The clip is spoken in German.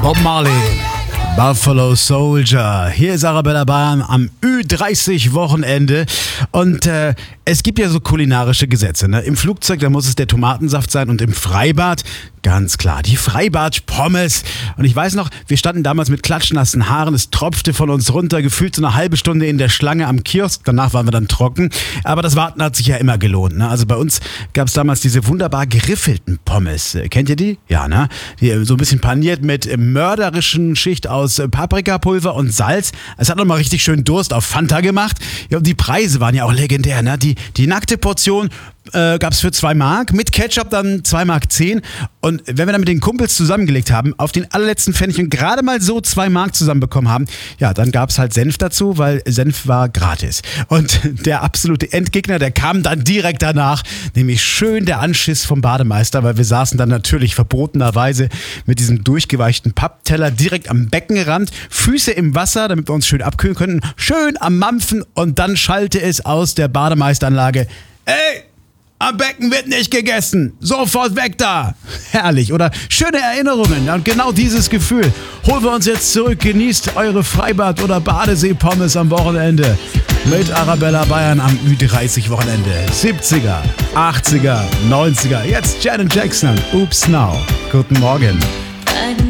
Bob Marley, Buffalo Soldier. Hier ist Arabella Bayern am Ü30-Wochenende. Und es gibt ja so kulinarische Gesetze. Ne? Im Flugzeug, da muss es der Tomatensaft sein, und im Freibad, ganz klar, die Freibad-Pommes. Und ich weiß noch, wir standen damals mit klatschnassen Haaren, es tropfte von uns runter, gefühlt so eine halbe Stunde in der Schlange am Kiosk. Danach waren wir dann trocken. Aber das Warten hat sich ja immer gelohnt. Ne? Also bei uns gab es damals diese wunderbar geriffelten Pommes. Kennt ihr die? Ja, ne? Die so ein bisschen paniert mit mörderischen Schicht aus Paprikapulver und Salz. Es hat nochmal richtig schön Durst auf Fanta gemacht. Ja, und die Preise waren ja auch legendär. Ne? Die nackte Portion gab es für 2 Mark, mit Ketchup dann 2,10 Mark. Und wenn wir dann mit den Kumpels zusammengelegt haben, auf den allerletzten Pfennig und gerade mal so 2 Mark zusammenbekommen haben, ja, dann gab es halt Senf dazu, weil Senf war gratis. Und der absolute Endgegner, der kam dann direkt danach, nämlich schön der Anschiss vom Bademeister, weil wir saßen dann natürlich verbotenerweise mit diesem durchgeweichten Pappteller direkt am Beckenrand, Füße im Wasser, damit wir uns schön abkühlen könnten, schön am Mampfen, und dann schallte es aus der Bademeisteranlage: Ey! Am Becken wird nicht gegessen. Sofort weg da. Herrlich, oder? Schöne Erinnerungen. Und genau dieses Gefühl holen wir uns jetzt zurück. Genießt eure Freibad- oder Badesee-Pommes am Wochenende. Mit Arabella Bayern am Ü30-Wochenende. 70er, 80er, 90er. Jetzt Janet Jackson. Oops Now. Guten Morgen.